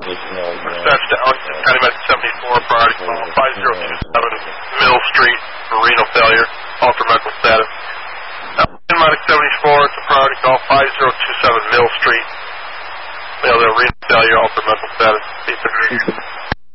Dispatch to Ellington, County Med 74, priority call 5027 Mill Street for renal failure, alter medical status. Ellington Medic 74, it's a priority call 5027 Mill Street. Renal failure, alter medical status, C30.